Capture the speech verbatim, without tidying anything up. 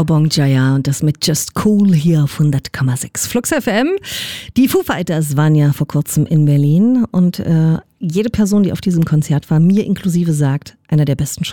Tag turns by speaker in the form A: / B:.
A: Obong Jaya und das mit Just Cool hier auf hundert Komma sechs Flux F M. Die Foo Fighters waren ja vor kurzem in Berlin und äh, jede Person, die auf diesem Konzert war, mir inklusive sagt, einer der besten